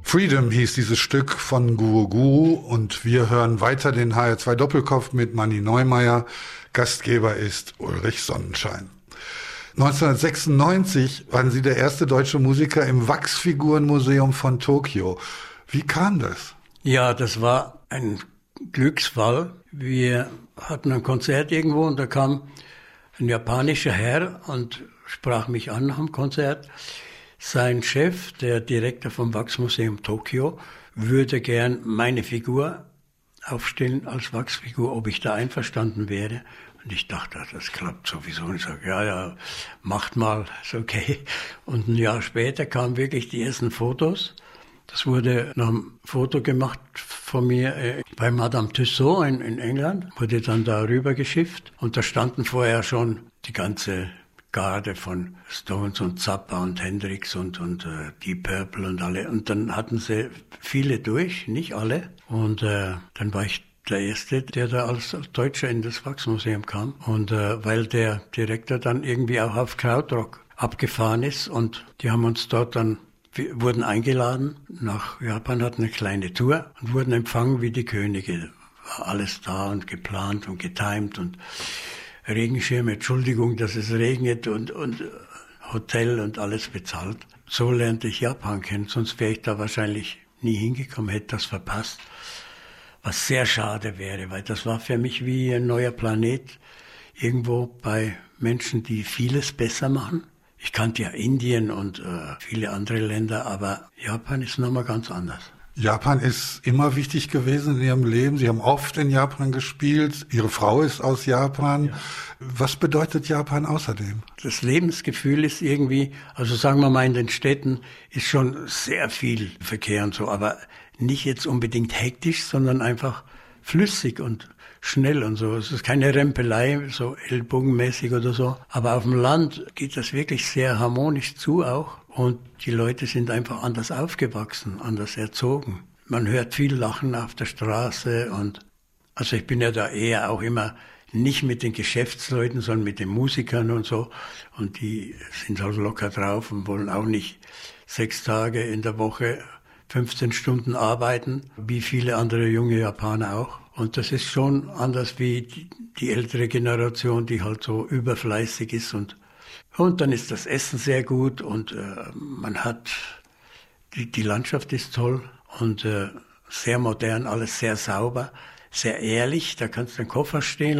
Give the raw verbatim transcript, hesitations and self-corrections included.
Freedom hieß dieses Stück von Guru Guru und wir hören weiter den H R zwei Doppelkopf mit Manni Neumeier. Gastgeber ist Ulrich Sonnenschein. neunzehnhundertsechsundneunzig waren Sie der erste deutsche Musiker im Wachsfigurenmuseum von Tokio. Wie kam das? Ja, das war ein Glücksfall. Wir hatten ein Konzert irgendwo und da kam ein japanischer Herr und sprach mich an nach dem Konzert. Sein Chef, der Direktor vom Wachsmuseum Tokio, würde gern meine Figur aufstellen als Wachsfigur, ob ich da einverstanden wäre. Und ich dachte, das klappt sowieso. Und ich sage, ja, ja, macht mal, ist okay. Und ein Jahr später kamen wirklich die ersten Fotos. Das wurde nach einem Foto gemacht von mir äh, bei Madame Tussauds in, in England, wurde dann da rüber geschifft. Und da standen vorher schon die ganze Garde von Stones und Zappa und Hendrix und, und äh, Deep Purple und alle. Und dann hatten sie viele durch, nicht alle. Und äh, dann war ich der Erste, der da als Deutscher in das Wachsmuseum kam. Und äh, weil der Direktor dann irgendwie auch auf Krautrock abgefahren ist und die haben uns dort dann, wir wurden eingeladen nach Japan, hatten eine kleine Tour und wurden empfangen wie die Könige. War alles da und geplant und getimt und Regenschirme, Entschuldigung, dass es regnet und, und Hotel und alles bezahlt. So lernte ich Japan kennen, sonst wäre ich da wahrscheinlich nie hingekommen, hätte das verpasst. Was sehr schade wäre, weil das war für mich wie ein neuer Planet, irgendwo bei Menschen, die vieles besser machen. Ich kannte ja Indien und äh, viele andere Länder, aber Japan ist nochmal ganz anders. Japan ist immer wichtig gewesen in Ihrem Leben. Sie haben oft in Japan gespielt. Ihre Frau ist aus Japan. Ja. Was bedeutet Japan außerdem? Das Lebensgefühl ist irgendwie, also sagen wir mal in den Städten, ist schon sehr viel Verkehr und so, aber nicht jetzt unbedingt hektisch, sondern einfach flüssig und schnell und so. Es ist keine Rempelei, so ellbogenmäßig oder so. Aber auf dem Land geht das wirklich sehr harmonisch zu auch. Und die Leute sind einfach anders aufgewachsen, anders erzogen. Man hört viel Lachen auf der Straße und also ich bin ja da eher auch immer nicht mit den Geschäftsleuten, sondern mit den Musikern und so. Und die sind halt locker drauf und wollen auch nicht sechs Tage in der Woche fünfzehn Stunden arbeiten, wie viele andere junge Japaner auch. Und das ist schon anders wie die, die ältere Generation, die halt so überfleißig ist und Und dann ist das Essen sehr gut und äh, man hat, die, die Landschaft ist toll und äh, sehr modern, alles sehr sauber, sehr ehrlich. Da kannst du den Koffer stehen